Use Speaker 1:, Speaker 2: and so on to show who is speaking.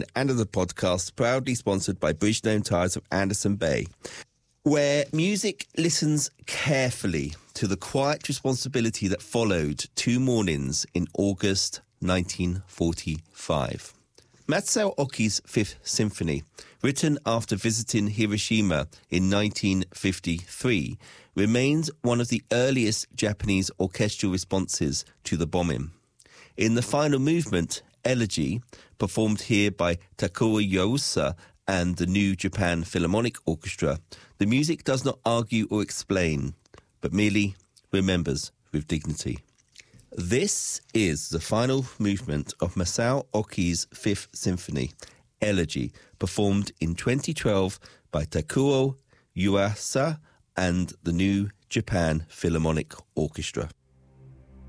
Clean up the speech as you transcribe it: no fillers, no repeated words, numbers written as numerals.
Speaker 1: and of the podcast, proudly sponsored by Bridgestone Tyres of Anderson Bay, where music listens carefully to the quiet responsibility that followed 2 mornings in August 1945. Masao Oki's Fifth Symphony, written after visiting Hiroshima in 1953, remains one of the earliest Japanese orchestral responses to the bombing. In the final movement, Elegy, performed here by Takuro Yuasa and the New Japan Philharmonic Orchestra, the music does not argue or explain, but merely remembers with dignity. This is the final movement of Masao Oki's Fifth Symphony, Elegy, performed in 2012 by Takuro Yuasa and the New Japan Philharmonic Orchestra.